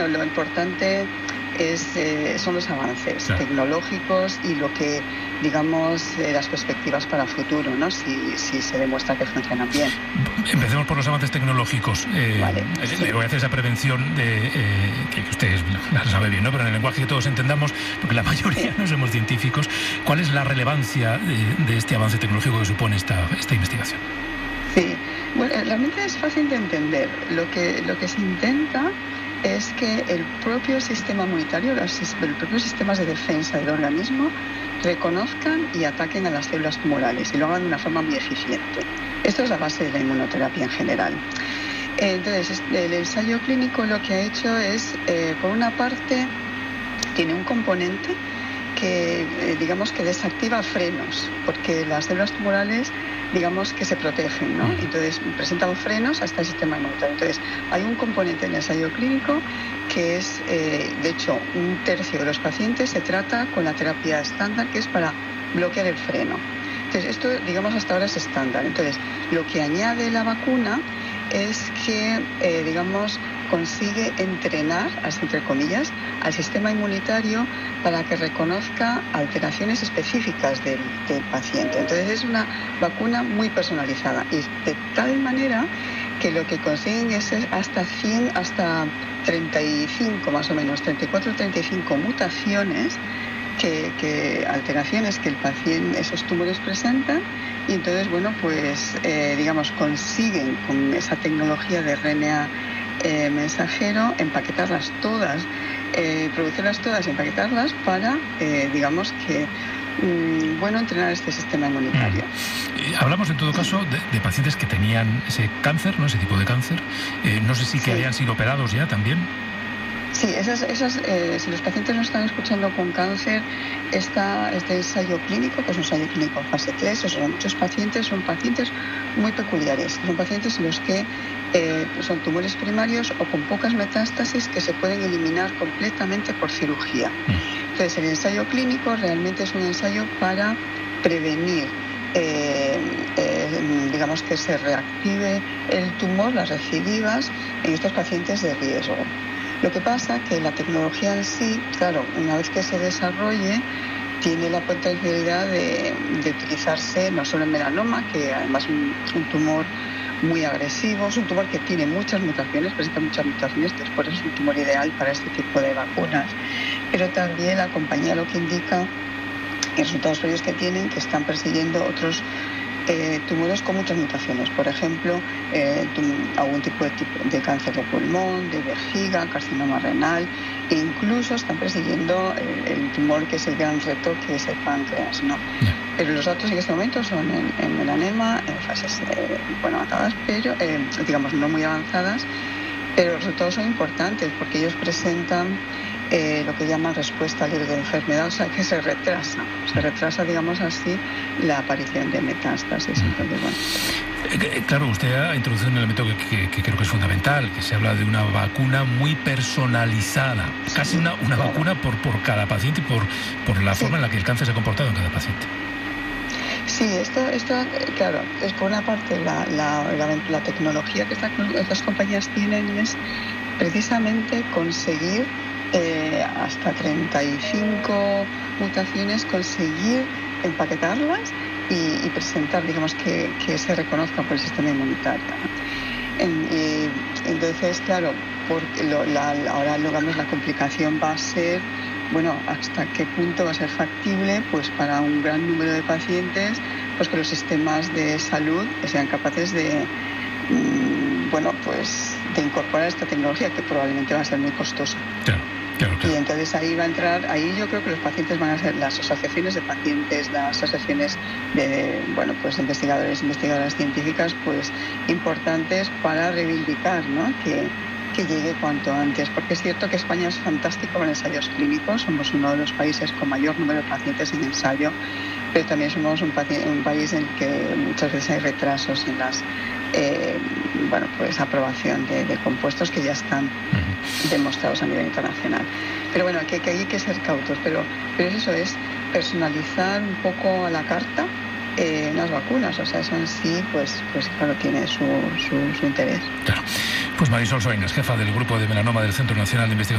lo importante son los avances tecnológicos y lo que, digamos, las perspectivas para el futuro, ¿no? Si se demuestra que funcionan bien. Empecemos por los avances tecnológicos. Vale, le voy a hacer esa prevención que usted la sabe bien, ¿no? Pero en el lenguaje que todos entendamos, porque la mayoría no somos científicos. ¿Cuál es la relevancia de este avance tecnológico que supone esta investigación? Sí, bueno, realmente es fácil de entender. Lo que se intenta es que el propio sistema inmunitario, los propios sistemas de defensa del organismo reconozcan y ataquen a las células tumorales y lo hagan de una forma muy eficiente. Esto es la base de la inmunoterapia en general. Entonces, el ensayo clínico lo que ha hecho es, por una parte, tiene un componente que, digamos, que desactiva frenos, porque las células tumorales, digamos, que se protegen, ¿no? Entonces, presentan frenos a este sistema inmunitario. Entonces, hay un componente en el ensayo clínico que es, de hecho, 1/3 de los pacientes se trata con la terapia estándar, que es para bloquear el freno. Entonces, esto, digamos, hasta ahora es estándar. Entonces, lo que añade la vacuna es que, digamos, consigue entrenar, así entre comillas, al sistema inmunitario para que reconozca alteraciones específicas del paciente. Entonces es una vacuna muy personalizada y de tal manera que lo que consiguen es hasta 35 más o menos, 34 o 35 mutaciones alteraciones que el paciente, esos tumores presentan, y entonces, bueno, pues digamos, consiguen con esa tecnología de RNA mensajero empaquetarlas todas, producirlas todas y empaquetarlas para, digamos que, entrenar este sistema inmunitario. Hablamos en todo caso de pacientes que tenían ese cáncer, ¿no? Ese tipo de cáncer. No sé si que habían sido operados ya también. Sí, si los pacientes nos están escuchando con cáncer, este ensayo clínico, que es un ensayo clínico en fase 3, o sea, muchos pacientes son pacientes muy peculiares, son pacientes en los que son tumores primarios o con pocas metástasis que se pueden eliminar completamente por cirugía. Entonces, el ensayo clínico realmente es un ensayo para prevenir, digamos, que se reactive el tumor, las recidivas, en estos pacientes de riesgo. Lo que pasa que la tecnología en sí, claro, una vez que se desarrolle, tiene la potencialidad de utilizarse no solo en melanoma, que además es un tumor muy agresivo, es un tumor que tiene muchas mutaciones, presenta muchas mutaciones, por eso es un tumor ideal para este tipo de vacunas, pero también la compañía lo que indica, en resultados previos que tienen, que están persiguiendo otros tumores con muchas mutaciones, por ejemplo, algún tipo de cáncer de pulmón, de vejiga, carcinoma renal, e incluso están persiguiendo el tumor que es el gran reto, que es el páncreas, ¿no? Pero los datos en este momento son en melanema, en fases avanzadas, pero digamos no muy avanzadas, pero los resultados son importantes porque ellos presentan lo que llaman respuesta libre de enfermedad, o sea que se retrasa, digamos así, la aparición de metástasis. Entonces, bueno. Claro, usted ha introducido un elemento que creo que es fundamental, que se habla de una vacuna muy personalizada, casi una vacuna por cada paciente y por la forma en la que el cáncer se ha comportado en cada paciente. Sí, esto claro, es por una parte la tecnología que estas compañías tienen es precisamente conseguir hasta 35 mutaciones, conseguir empaquetarlas y presentar, digamos, que se reconozcan por el sistema inmunitario, ¿no? Entonces, claro, ahora digamos, la complicación va a ser, bueno, hasta qué punto va a ser factible, pues para un gran número de pacientes, pues que los sistemas de salud sean capaces de de incorporar esta tecnología, que probablemente va a ser muy costosa. Claro. Y entonces ahí va a entrar, yo creo que los pacientes van a ser las asociaciones de pacientes, las asociaciones de investigadores e investigadoras científicas, pues importantes para reivindicar, ¿no? que llegue cuanto antes, porque es cierto que España es fantástico en ensayos clínicos, somos uno de los países con mayor número de pacientes en ensayo, pero también somos un país en el que muchas veces hay retrasos en las aprobación de compuestos que ya están demostrados a nivel internacional. Pero bueno, que hay que ser cautos, pero eso es personalizar un poco a la carta unas vacunas, o sea, eso en sí, pues claro, tiene su interés. Claro. Pues Marisol Soines, jefa del Grupo de Melanoma del Centro Nacional de Investigación